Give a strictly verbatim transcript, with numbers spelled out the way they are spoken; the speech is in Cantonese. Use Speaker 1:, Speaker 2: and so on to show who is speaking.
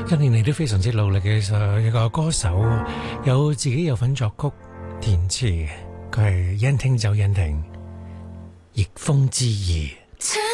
Speaker 1: 近年嚟都非常之努力嘅一個歌手，有自己有份作曲填詞嘅，佢係欣聽走欣聽，逆風之意。